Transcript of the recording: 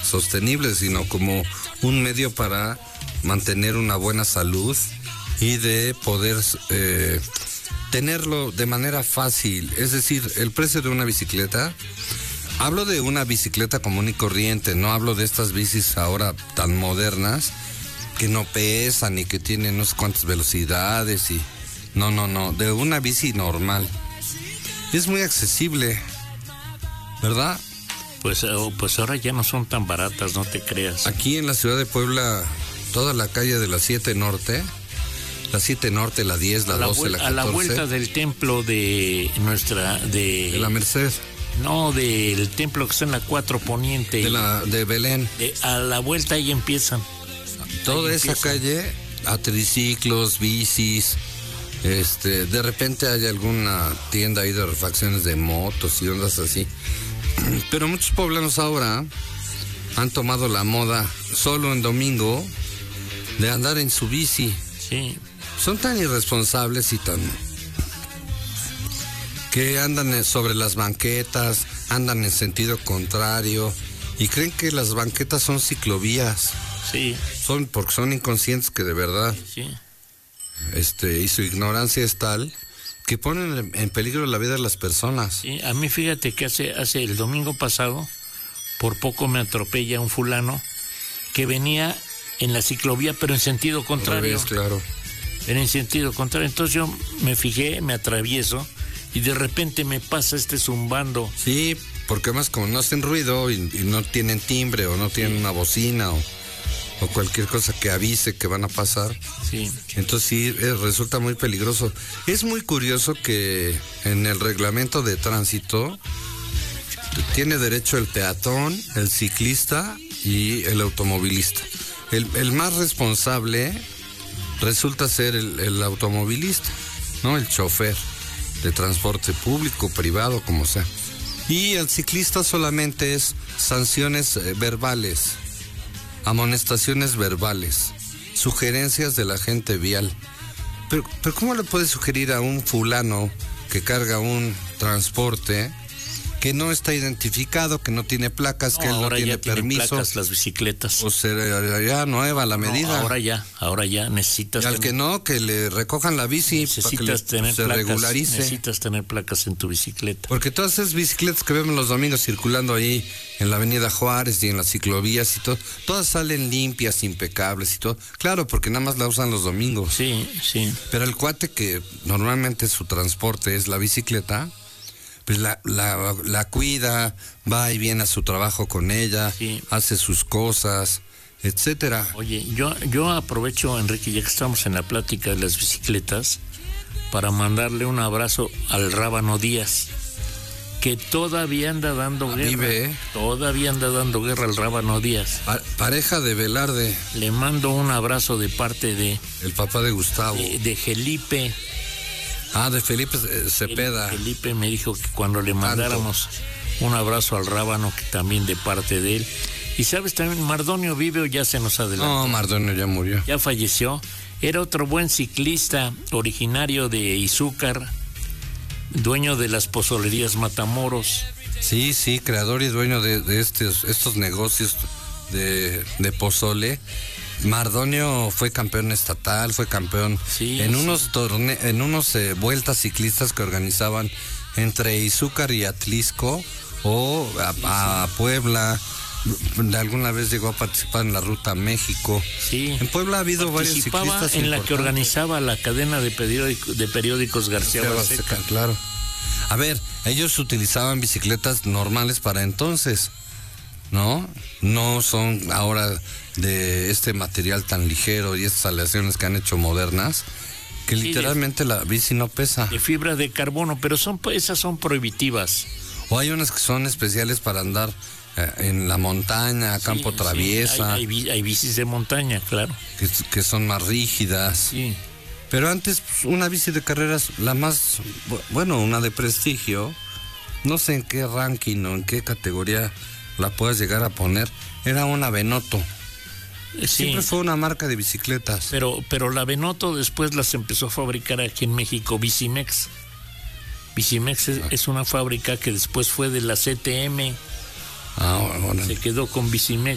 sostenible, sino como un medio para mantener una buena salud y de poder tenerlo de manera fácil. Es decir, el precio de una bicicleta, hablo de una bicicleta común y corriente, no hablo de estas bicis ahora tan modernas que no pesan y que tienen no sé cuántas velocidades y... No, de una bici normal. Es muy accesible, ¿verdad? Pues ahora ya no son tan baratas, no te creas. Aquí en la ciudad de Puebla, toda la calle de la 7 Norte, la 10, la 12, la 14. A la vuelta del templo de De la Merced. No, del templo que está en la 4 Poniente. De Belén. A la vuelta ahí empiezan. Toda esa calle, a triciclos, bicis... de repente hay alguna tienda ahí de refacciones de motos y ondas así. Pero muchos poblanos ahora han tomado la moda solo en domingo de andar en su bici. Sí. Son tan irresponsables y tan... que andan sobre las banquetas, andan en sentido contrario y creen que las banquetas son ciclovías. Sí. Porque son inconscientes que de verdad... Sí. Y su ignorancia es tal que ponen en peligro la vida de las personas. Sí, a mí fíjate que hace el domingo pasado, por poco me atropella un fulano que venía en la ciclovía, pero en sentido contrario. Revés, claro. Era en sentido contrario. Entonces yo me fijé, me atravieso y de repente me pasa zumbando. Sí, porque además como no hacen ruido y no tienen timbre o no tienen una bocina o cualquier cosa que avise que van a pasar. Sí. Entonces sí, resulta muy peligroso. Es muy curioso que en el reglamento de tránsito tiene derecho el peatón, el ciclista y el automovilista. El más responsable resulta ser el automovilista, ¿no? El chofer de transporte público, privado, como sea. Y el ciclista solamente es sanciones verbales, amonestaciones verbales, sugerencias de la gente vial. Pero ¿cómo le puedes sugerir a un fulano que carga un transporte que no está identificado, que no tiene placas, que él no tiene permiso? Ahora ya placas las bicicletas. O sea, ya nueva la medida. Ahora ya necesitas... Y al que no, que le recojan la bici para que se regularice. Necesitas tener placas en tu bicicleta. Porque todas esas bicicletas que vemos los domingos circulando ahí en la avenida Juárez y en las ciclovías y todo, todas salen limpias, impecables y todo. Claro, porque nada más la usan los domingos. Sí. Pero el cuate que normalmente su transporte es la bicicleta, pues la cuida, va y viene a su trabajo con ella, sí, hace sus cosas, etcétera. Oye, yo aprovecho, Enrique, ya que estamos en la plática de las bicicletas, para mandarle un abrazo al Rábano Díaz, que todavía anda dando guerra. Vive, Todavía anda dando guerra al Rábano Díaz. Pareja de Velarde. Le mando un abrazo de parte de... El papá de Gustavo. De Felipe. De Felipe Cepeda. Felipe me dijo que cuando le mandáramos un abrazo al Rábano, que también de parte de él. Y sabes también, Mardonio vive o ya se nos adelantó. No, Mardonio ya murió. Ya falleció. Era otro buen ciclista, originario de Izúcar, dueño de las pozolerías Matamoros. Sí, creador y dueño de estos negocios de pozole. Mardonio fue campeón estatal, fue campeón en unos vueltas ciclistas que organizaban entre Izúcar y Atlisco o a Puebla. Alguna vez llegó a participar en la Ruta México. Sí. En Puebla ha habido varios ciclistas en la que organizaba la cadena de periódicos García Barseca. Claro. A ver, ellos utilizaban bicicletas normales para entonces, ¿no? No son ahora de este material tan ligero y estas aleaciones que han hecho modernas, que literalmente la bici no pesa. De fibra de carbono, pero esas son prohibitivas. O hay unas que son especiales para andar en la montaña, campo traviesa. Hay bicis de montaña, claro. Que son más rígidas. Sí. Pero antes, una bici de carreras, una de prestigio, no sé en qué ranking o en qué categoría la puedas llegar a poner, era una Benotto. Sí. Siempre fue una marca de bicicletas. Pero la Benotto después las empezó a fabricar aquí en México Bicimex. Bicimex es una fábrica que después fue de la CTM. Bueno. Se quedó con Bicimex.